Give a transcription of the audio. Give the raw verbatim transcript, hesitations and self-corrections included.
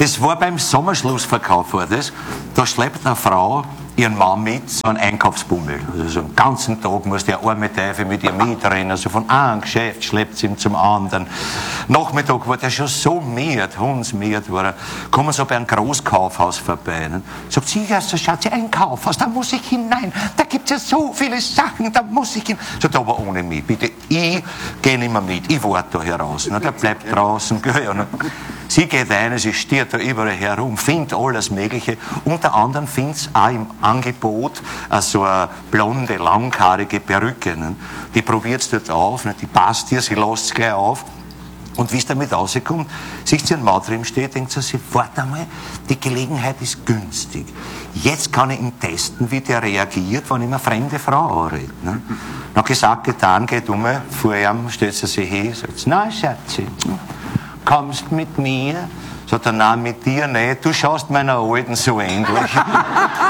Das war beim Sommerschlussverkauf, war das. Da schleppt eine Frau ihren Mann mit, so einen Einkaufsbummel. Also so einen ganzen Tag muss der arme Teufel mit ihr mitrennen. Also von einem Geschäft schleppt sie ihn zum anderen. Nachmittag war der schon so müde, hundsmüde war er. Kommen so bei einem Großkaufhaus vorbei. Ne? Sagt sie, ja, so schaut sie ein Kaufhaus, da muss ich hinein. Da gibt es ja so viele Sachen, da muss ich hin. Sagt aber ohne mich, bitte, ich gehe nicht mehr mit, ich warte da heraus. Ne? Der bleibt draußen. Ja, ne? Sie geht rein, sie stiert da überall herum, findet alles Mögliche. Unter anderem findet sie auch im Angebot so eine blonde, langhaarige Perücke. Ne? Die probiert sie dort auf, ne? Die passt ihr, sie lässt es gleich auf. Und wie es damit rauskommt, sieht sie einen Mann drin steht, denkt sie, warte einmal, die Gelegenheit ist günstig. Jetzt kann ich ihn testen, wie der reagiert, wenn ich eine fremde Frau anrede. Ne? Noch gesagt, getan, geht um, vor ihm stellt sie sich hin, sagt, na Schatzi, kommst mit mir? Sagt er, nein, mit dir nicht, du schaust meiner Alten so ähnlich.